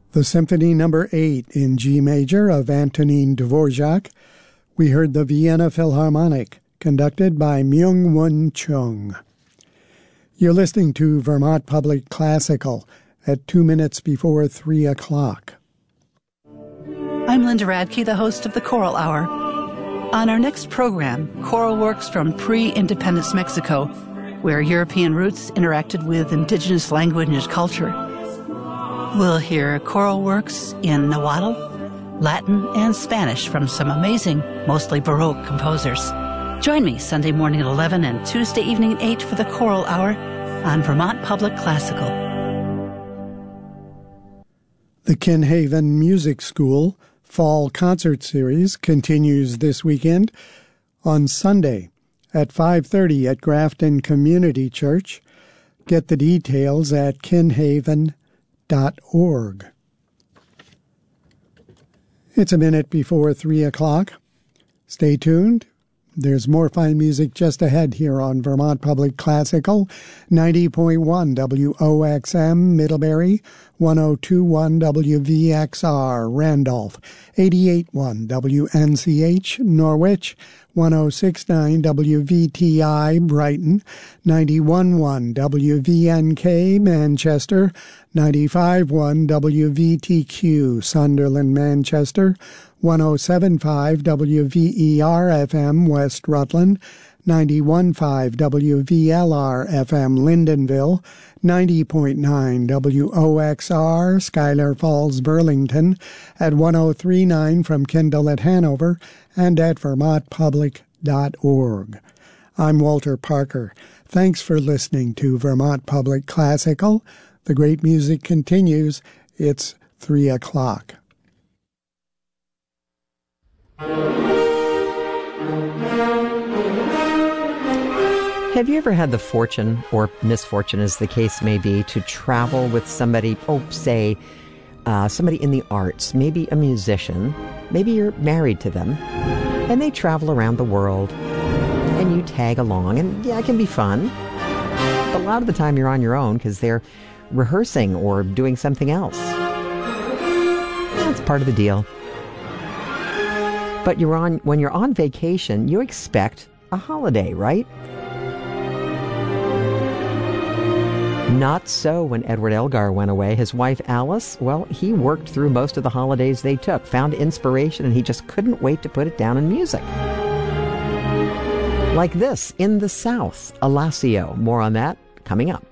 The Symphony No. 8 in G major of Antonin Dvorak. We heard the Vienna Philharmonic, conducted by Myung-Whun Chung. You're listening to Vermont Public Classical at 2 minutes before 3 o'clock. I'm Linda Radke, the host of the Choral Hour. On our next program, choral works from pre-independence Mexico, where European roots interacted with indigenous language and culture. We'll hear choral works in Nahuatl, Latin, and Spanish from some amazing, mostly Baroque composers. Join me Sunday morning at 11 and Tuesday evening at 8 for the Choral Hour on Vermont Public Classical. The Kinhaven Music School Fall Concert Series continues this weekend on Sunday at 5:30 at Grafton Community Church. Get the details at kinhaven.org. It's a minute before 3 o'clock. Stay tuned. There's more fine music just ahead here on Vermont Public Classical, 90.1 WOXM Middlebury, 102.1 WVXR Randolph, 88.1 WNCH Norwich, 106.9 WVTI Brighton, 91.1 WVNK Manchester, 95.1 WVTQ Sunderland Manchester, 107.5 WVER-FM West Rutland, 91.5 WVLR FM Lyndonville, 90.9 WOXR Schuyler Falls Burlington, at 103.9 from Kendall at Hanover, and at vermontpublic.org. I'm Walter Parker. Thanks for listening to Vermont Public Classical. The great music continues. It's 3 o'clock. Have you ever had the fortune, or misfortune as the case may be, to travel with somebody, somebody in the arts, maybe a musician, maybe you're married to them, and they travel around the world, and you tag along, and yeah, it can be fun. But a lot of the time you're on your own because they're rehearsing or doing something else. That's part of the deal. But when you're on vacation, you expect a holiday, right? Not so when Edward Elgar went away. His wife Alice, well, he worked through most of the holidays they took, found inspiration, and he just couldn't wait to put it down in music. Like this, In the South, Alacio. More on that coming up.